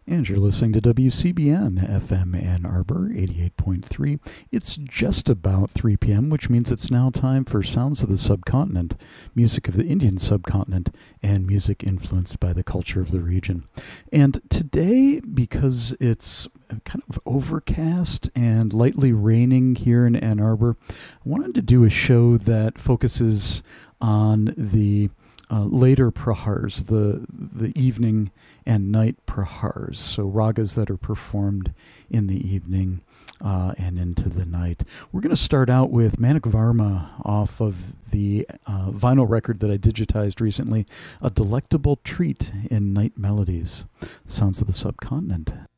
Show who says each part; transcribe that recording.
Speaker 1: And you're listening to WCBN FM Ann Arbor 88.3. It's just about 3 p.m., which means it's now time for Sounds of the Subcontinent, music of the Indian subcontinent, and music influenced by the culture of the region. And today, because it's kind of overcast and lightly raining here in Ann Arbor, I wanted to do a show that focuses on the later prahars, the evening and night prahars, so ragas that are performed in the evening and into the night. We're going to start out with Manik Varma off of the vinyl record that I digitized recently, A Delectable Treat in Night Melodies, Sounds of the Subcontinent.